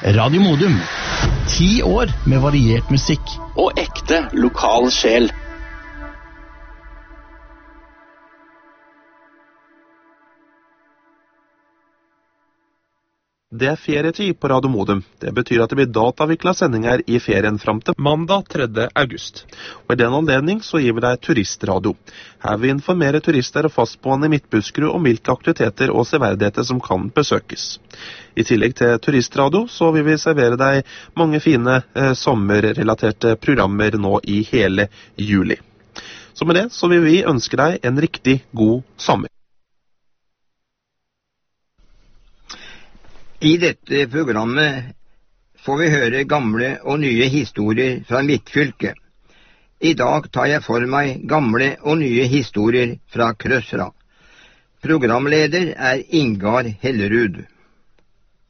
Radio Modum. 10 år med variert musikk. Og ekte lokal sjel. Det er ferietid på Radio Modum. Det betyr at det blir datavikla sendinger i ferien fram til mandag 3. august. Og i den anledning så gir vi deg turistradio. Her vil vi informere turister og fastboende i Midtbuskerud om hvilke aktiviteter og severdigheter som kan besøkes. I tillegg til turistradio så vil vi servere deg mange fine sommerrelaterte programmer nå i hele juli. Så med det så vil vi ønske deg en riktig god sommer. I dette programmet får vi høre gamle og nye historier fra mitt fylke. I dag tar jeg for meg gamle og nye historier fra Krøsra. Programleder er Ingar Hellerud.